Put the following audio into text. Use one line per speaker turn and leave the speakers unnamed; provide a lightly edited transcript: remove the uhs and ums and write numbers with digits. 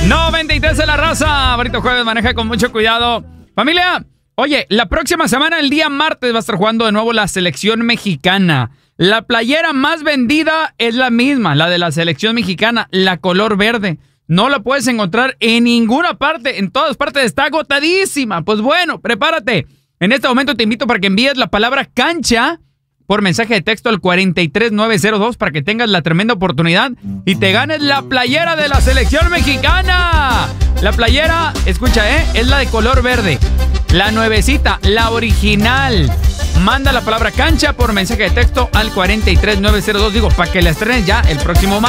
93 de la raza. Bonito jueves, maneja con mucho cuidado. Familia, oye, la próxima semana, el día martes, va a estar jugando de nuevo la selección mexicana. La playera más vendida es la misma, la de la selección mexicana, la color verde. No la puedes encontrar en ninguna parte, en todas partes está agotadísima. Pues bueno, prepárate. En este momento te invito para que envíes la palabra cancha por mensaje de texto al 43902 para que tengas la tremenda oportunidad y te ganes la playera de la selección mexicana. La playera, escucha, es la de color verde. La nuevecita, la original. Manda la palabra cancha por mensaje de texto al 43902, digo, para que la estrenes ya el próximo martes.